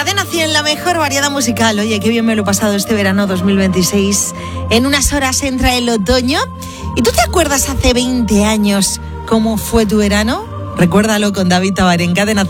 Cadena 100, la mejor variedad musical. Oye, qué bien me lo he pasado este verano 2026. En unas horas entra el otoño. ¿Y tú te acuerdas hace 20 años cómo fue tu verano? Recuérdalo con David Tabar en Cadena 100.